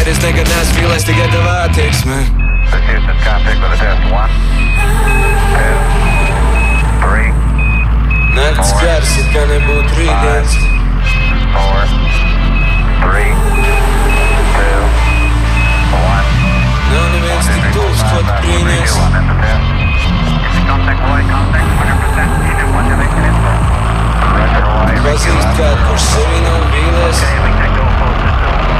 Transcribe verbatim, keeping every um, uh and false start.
Es nekad neesmu fīlēs tikai tavā attieksmē. This Houston, contact with a test. One, two, three, Nakts four, garas, it kā nebūtu rītdienas.